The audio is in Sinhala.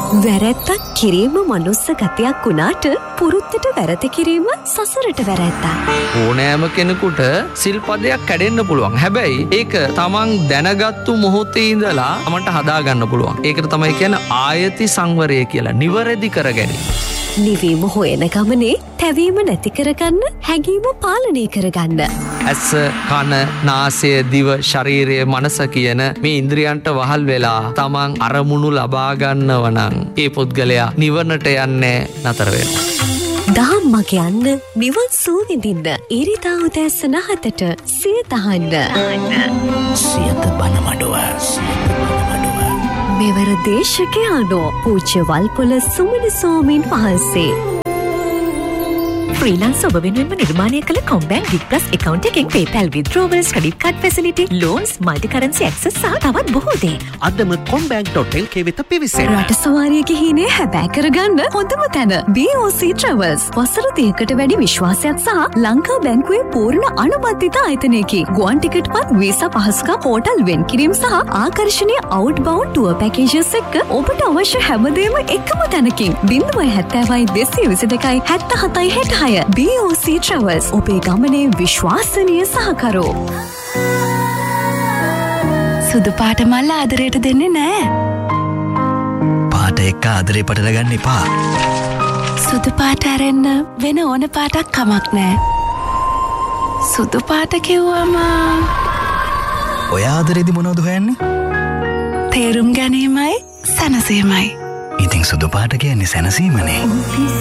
වැරැත්තක් කිරීම මනුස්ස ගතියක් වුණාට පුරුද්දට වැරදි කිරීම සසරට වැරැද්දක්. ඕනෑම කෙනෙකුට සිල්පදයක් කැඩෙන්න පුළුවන්. හැබැයි ඒක තමන් දැනගත්තු මොහොතේ ඉඳලා තමන්ට හදාගන්න පුළුවන්. ඒකට තමයි කියන්නේ ආයති සංවරය කියලා. නිවැරදි කරගැනීම. නිවීම හොයන ගමනේ තැවීම නැති කරගන්න, හැඟීම පාලනය කරගන්න. ඇස, කන, නාසය, දිව, ශරීරය, මනස කියන මේ ඉන්ද්‍රියන්ට වහල් වෙලා තමන් අරමුණු ලබා ගන්නව නම් ඒ පුද්ගලයා නිවනට යන්නේ නතර වෙනවා. ධම්මක යන්න, නිවන් සුව විඳින්න, ඉරිදා උදෑසන 7ට සියත අහන්න. සියත බණමඩුව. මෙවර දේශකයාණෝ පූජ්‍ය වල්පොල සුමන ස්වාමීන් වහන්සේ. ෆ්‍රීලාන්ස් ඔබ වෙනුවෙන්ම නිර්මාණය කළ කොම්බැංක් ගිග් ප්ලස් account එකෙන් PayPal withdrawals, credit card facility, loans, multi currency access සහ තවත් බොහෝ දේ. අදම combank.lk වෙත පිවිසෙන්න. රට සවාරිය ගිහිනේ හැබෑ කරගන්න හොඳම තැන BOC Travels. වසර 30කට වැඩි විශ්වාසයක් සහ ලංකා බැංකුවේ පූර්ණ අනුබද්ධිත ආයතනයකි. ගුවන් ටිකට්පත්, වීසා පහසුකම්, හෝටල් වෙන් කිරීම සහ ආකර්ෂණීය outbound tour packages එක්ක ඔබට අවශ්‍ය හැමදේම එකම තැනකින්. 070 222 77 BOC Travels. ඔබේ ගමනේ විශ්වාසනීය සහකරෝ. සුදු පාට මල්ල ආදරයට දෙන්නේ නෑ. පාට එක්ක ආදරේ පටල ගන්න එපා. සුදු පාට ඇරෙන්න වෙන ඕන පාටක් කමක් නෑ. සුදු පාට කිව්වම ඔය ආදරේදි මොනවද හොයන්නේ? තේරුම් ගැනීමයි සැනසීමයි. ඉතින් සුදු පාට කියන්නේ සැනසීමනේ.